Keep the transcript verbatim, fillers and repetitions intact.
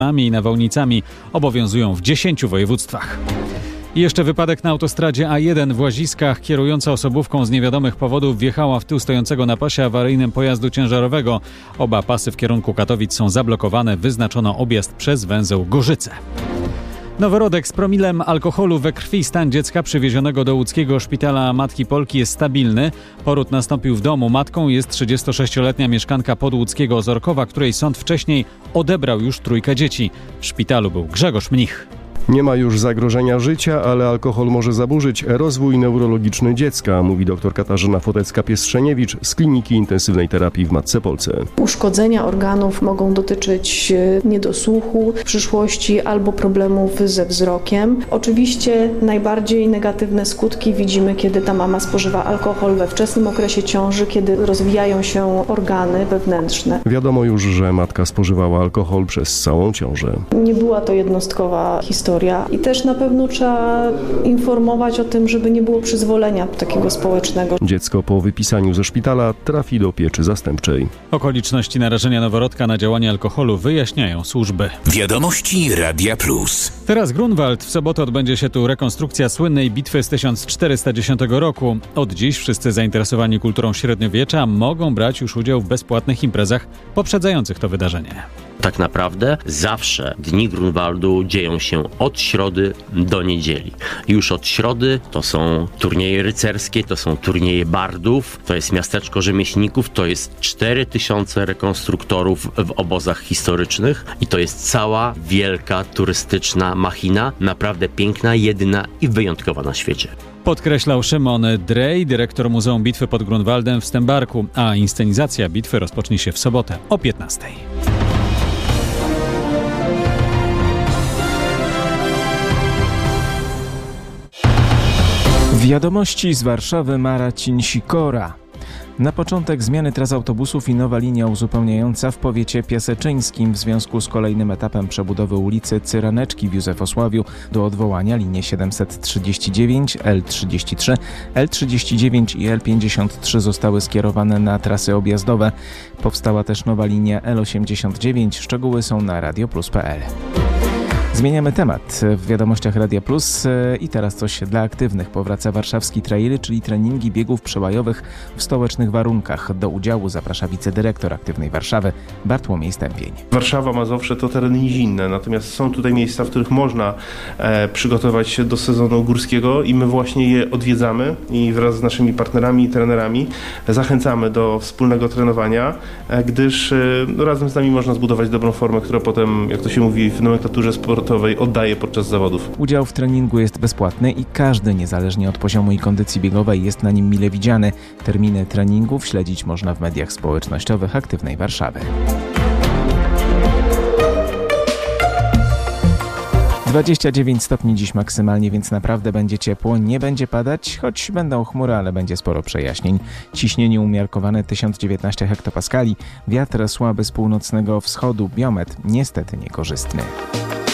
i nawałnicami obowiązują w dziesięciu województwach. I jeszcze wypadek na autostradzie A jeden w Łaziskach. Kierująca osobówką z niewiadomych powodów wjechała w tył stojącego na pasie awaryjnym pojazdu ciężarowego. Oba pasy w kierunku Katowic są zablokowane. Wyznaczono objazd przez węzeł Gorzyce. Noworodek z promilem alkoholu we krwi. Stan dziecka przywiezionego do łódzkiego szpitala Matki Polki jest stabilny. Poród nastąpił w domu. Matką jest trzydziestosześcioletnia mieszkanka podłódzkiego Ozorkowa, której sąd wcześniej odebrał już trójkę dzieci. W szpitalu był Grzegorz Mnich. Nie ma już zagrożenia życia, ale alkohol może zaburzyć rozwój neurologiczny dziecka, mówi dr Katarzyna Fotecka-Piestrzeniewicz z Kliniki Intensywnej Terapii w Matce Polce. Uszkodzenia organów mogą dotyczyć niedosłuchu w przyszłości albo problemów ze wzrokiem. Oczywiście najbardziej negatywne skutki widzimy, kiedy ta mama spożywa alkohol we wczesnym okresie ciąży, kiedy rozwijają się organy wewnętrzne. Wiadomo już, że matka spożywała alkohol przez całą ciążę. Nie była to jednostkowa historia. I też na pewno trzeba informować o tym, żeby nie było przyzwolenia takiego społecznego. Dziecko po wypisaniu ze szpitala trafi do pieczy zastępczej. Okoliczności narażenia noworodka na działanie alkoholu wyjaśniają służby. Wiadomości Radia Plus. Teraz Grunwald. W sobotę odbędzie się tu rekonstrukcja słynnej bitwy z tysiąc czterysta dziesiątego roku. Od dziś wszyscy zainteresowani kulturą średniowiecza mogą brać już udział w bezpłatnych imprezach poprzedzających to wydarzenie. Tak naprawdę zawsze dni Grunwaldu dzieją się od środy do niedzieli. Już od środy to są turnieje rycerskie, to są turnieje bardów, to jest miasteczko rzemieślników, to jest cztery tysiące rekonstruktorów w obozach historycznych i to jest cała wielka turystyczna machina, naprawdę piękna, jedyna i wyjątkowa na świecie. Podkreślał Szymon Drej, dyrektor Muzeum Bitwy pod Grunwaldem w Stębarku, a inscenizacja bitwy rozpocznie się w sobotę o piętnastej. Wiadomości z Warszawy, Marcin Sikora. Na początek zmiany tras autobusów i nowa linia uzupełniająca w powiecie piaseczyńskim w związku z kolejnym etapem przebudowy ulicy Cyraneczki w Józefosławiu do odwołania linie siedemset trzydzieści dziewięć, L trzydzieści trzy, L trzydzieści dziewięć i L pięćdziesiąt trzy zostały skierowane na trasy objazdowe. Powstała też nowa linia L osiemdziesiąt dziewięć. Szczegóły są na radioplus kropka p l. Zmieniamy temat w wiadomościach Radia Plus i teraz coś dla aktywnych. Powraca warszawski trail, czyli treningi biegów przełajowych w stołecznych warunkach. Do udziału zaprasza wicedyrektor Aktywnej Warszawy Bartłomiej Stępień. Warszawa, Mazowsze to tereny nizinne, natomiast są tutaj miejsca, w których można e, przygotować się do sezonu górskiego i my właśnie je odwiedzamy i wraz z naszymi partnerami i trenerami zachęcamy do wspólnego trenowania, e, gdyż e, razem z nami można zbudować dobrą formę, która potem, jak to się mówi w nomenklaturze sportowej, oddaje podczas zawodów. Udział w treningu jest bezpłatny i każdy, niezależnie od poziomu i kondycji biegowej, jest na nim mile widziany. Terminy treningów śledzić można w mediach społecznościowych Aktywnej Warszawy. dwadzieścia dziewięć stopni dziś maksymalnie, więc naprawdę będzie ciepło. Nie będzie padać, choć będą chmury, ale będzie sporo przejaśnień. Ciśnienie umiarkowane tysiąc dziewiętnaście hektopaskali. Wiatr słaby z północnego wschodu. Biometr niestety niekorzystny.